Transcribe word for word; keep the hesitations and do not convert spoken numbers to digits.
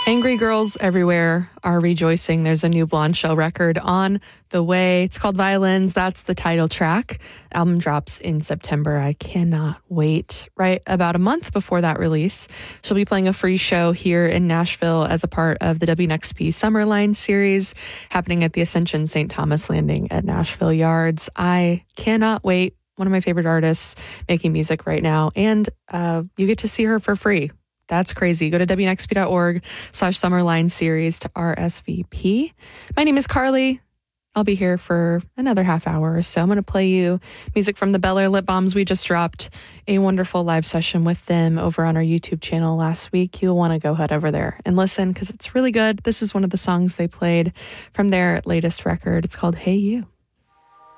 Angry girls everywhere are rejoicing. There's a new Blonde Shell record on the way. It's called Violins. That's the title track. Album drops in September. I cannot wait. Right about a month before that release, she'll be playing a free show here in Nashville as a part of the W N X P Summerline series happening at the Ascension Saint Thomas Landing at Nashville Yards. I cannot wait. One of my favorite artists making music right now. And uh, you get to see her for free. That's crazy. Go to W N X P dot org slash Summerline series to R S V P. My name is Carly. I'll be here for another half hour or so. I'm going to play you music from the Bel Air Lip Bombs. We just dropped a wonderful live session with them over on our YouTube channel last week. You'll want to go head over there and listen because it's really good. This is one of the songs they played from their latest record. It's called Hey You.